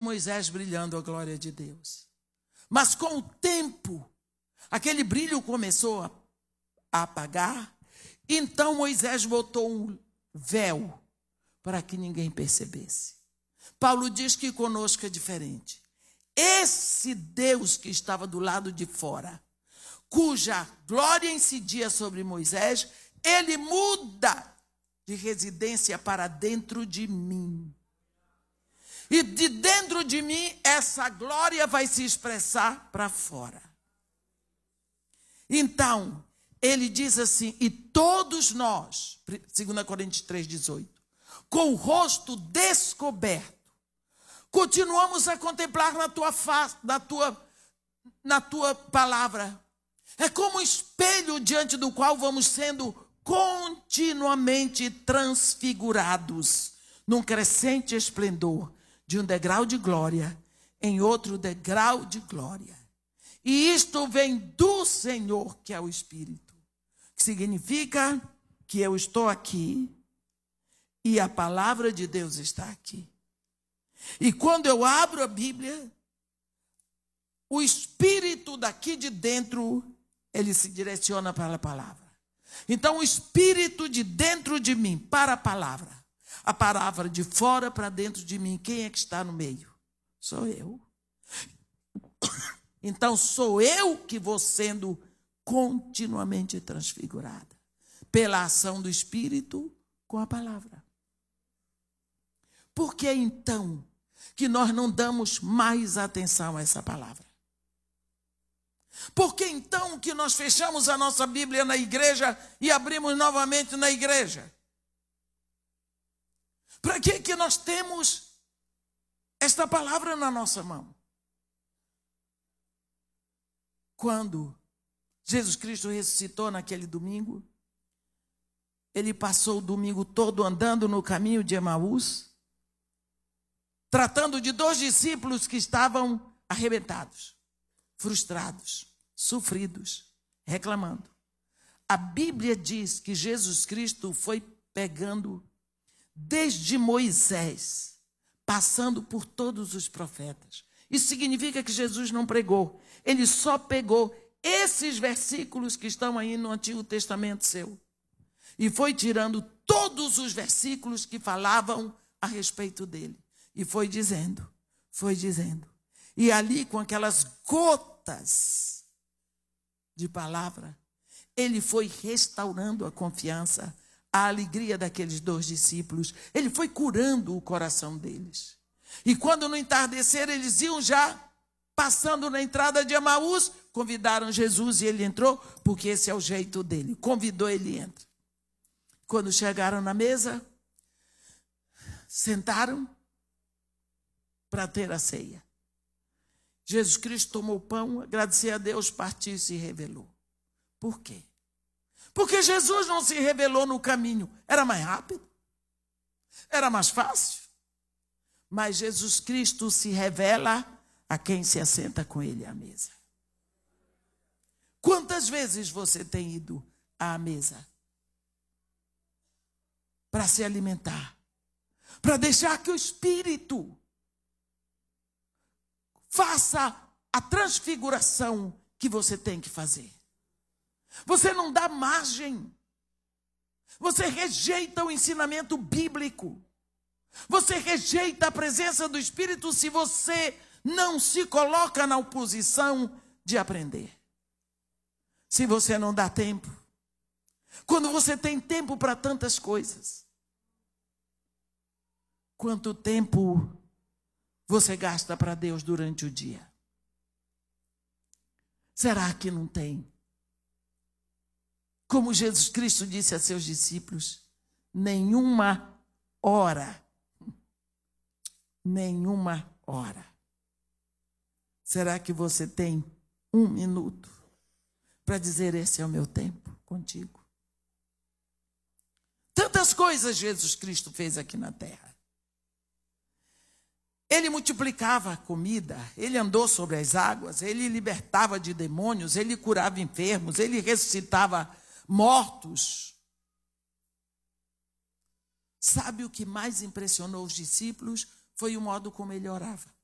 Moisés brilhando a glória de Deus. Mas com o tempo, aquele brilho começou a apagar. Então Moisés botou um véu para que ninguém percebesse. Paulo diz que conosco é diferente. Esse Deus que estava do lado de fora, cuja glória incidia sobre Moisés, ele muda de residência para dentro de mim. E de dentro de mim, essa glória vai se expressar para fora. Então, ele diz assim, e todos nós, 2 Coríntios 3,18, com o rosto descoberto, continuamos a contemplar na tua face, na tua palavra. É como um espelho diante do qual vamos sendo continuamente transfigurados num crescente esplendor, de um degrau de glória em outro degrau de glória. E isto vem do Senhor, que é o Espírito, que significa que eu estou aqui e a palavra de Deus está aqui. E quando eu abro a Bíblia, o Espírito daqui de dentro, ele se direciona para a palavra. Então o Espírito de dentro de mim para a palavra de fora para dentro de mim, quem é que está no meio? Sou eu. Então sou eu que vou sendo continuamente transfigurada pela ação do Espírito com a palavra. Por que então que nós não damos mais atenção a essa palavra? Por que então que nós fechamos a nossa Bíblia na igreja e abrimos novamente na igreja? Para que nós temos esta palavra na nossa mão? Quando Jesus Cristo ressuscitou naquele domingo, ele passou o domingo todo andando no caminho de Emaús, tratando de 2 discípulos que estavam arrebentados, frustrados, sofridos, reclamando. A Bíblia diz que Jesus Cristo foi pegando desde Moisés, passando por todos os profetas. Isso significa que Jesus não pregou. Ele só pegou esses versículos que estão aí no Antigo Testamento seu. E foi tirando todos os versículos que falavam a respeito dele. E foi dizendo. E ali, com aquelas gotas de palavra, ele foi restaurando a confiança, a alegria daqueles 2 discípulos. Ele foi curando o coração deles. E quando no entardecer eles iam já passando na entrada de Emaús, convidaram Jesus e ele entrou, porque esse é o jeito dele. Convidou, ele entra. Quando chegaram na mesa, sentaram para ter a ceia. Jesus Cristo tomou o pão, agradeceu a Deus, partiu e se revelou. Por quê? Porque Jesus não se revelou no caminho. Era mais rápido? Era mais fácil? Mas Jesus Cristo se revela a quem se assenta com ele à mesa. Quantas vezes você tem ido à mesa para se alimentar? Para deixar que o Espírito faça a transfiguração que você tem que fazer. Você não dá margem. Você rejeita o ensinamento bíblico. Você rejeita a presença do Espírito se você não se coloca na oposição de aprender. Se você não dá tempo. Quando você tem tempo para tantas coisas. Quanto tempo você gasta para Deus durante o dia? Será que não tem? Como Jesus Cristo disse a seus discípulos, nenhuma hora. Será que você tem 1 minuto para dizer: esse é o meu tempo contigo? Tantas coisas Jesus Cristo fez aqui na terra. Ele multiplicava a comida, ele andou sobre as águas, ele libertava de demônios, ele curava enfermos, ele ressuscitava mortos. Sabe o que mais impressionou os discípulos? Foi o modo como ele orava.